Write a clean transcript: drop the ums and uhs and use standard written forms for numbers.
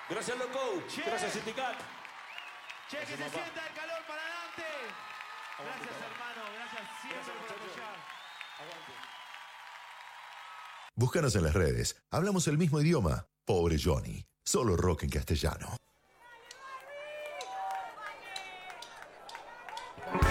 Gracias, loco. Che. Gracias, sindical. Che, que se papá. sienta el calor para adelante. Aguante, Gracias, papá. hermano. Gracias siempre Gracias, por muchachos. apoyar. Aguante. Búscanos en las redes. Hablamos el mismo idioma. Pobre Johnny. Solo rock en castellano.